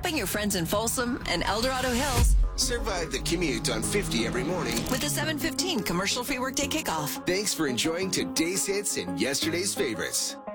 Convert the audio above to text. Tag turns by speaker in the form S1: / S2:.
S1: helping your friends in Folsom and El Dorado Hills
S2: Survive the commute on 50 every morning
S1: with the 7:15 commercial-free workday kickoff.
S2: Thanks for enjoying today's hits and yesterday's favorites.